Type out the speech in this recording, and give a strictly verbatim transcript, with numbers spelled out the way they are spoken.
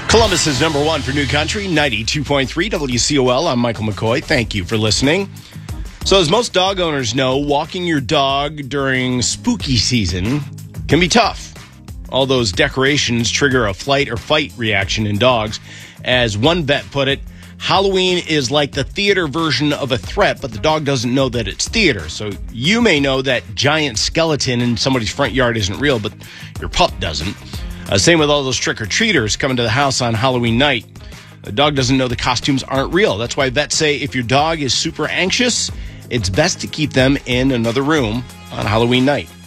Columbus's number one for New Country, ninety-two point three W C O L. I'm Michael McCoy. Thank you for listening. So as most dog owners know, walking your dog during spooky season can be tough. All those decorations trigger a flight or fight reaction in dogs. As one vet put it, Halloween is like the theater version of a threat, but the dog doesn't know that it's theater. So you may know that giant skeleton in somebody's front yard isn't real, but your pup doesn't. Uh, same with all those trick-or-treaters coming to the house on Halloween night. The dog doesn't know the costumes aren't real. That's why vets say if your dog is super anxious, it's best to keep them in another room on Halloween night.